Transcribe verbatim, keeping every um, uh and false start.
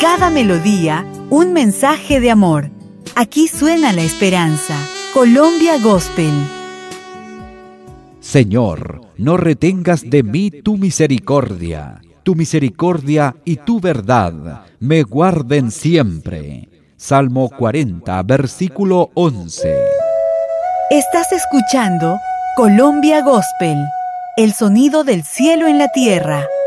cada melodía, un mensaje de amor. Aquí suena la esperanza. Colombia Gospel. Señor, no retengas de mí tu misericordia. Tu misericordia y tu verdad me guarden siempre. Salmo cuarenta, versículo once. Estás escuchando Colombia Gospel, el sonido del cielo en la tierra.